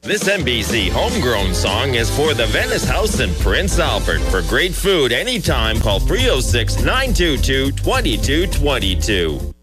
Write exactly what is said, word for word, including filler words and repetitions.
This N B C homegrown song is for the Venice House in Prince Albert. For great food anytime, call three oh six, nine two two, two two two two.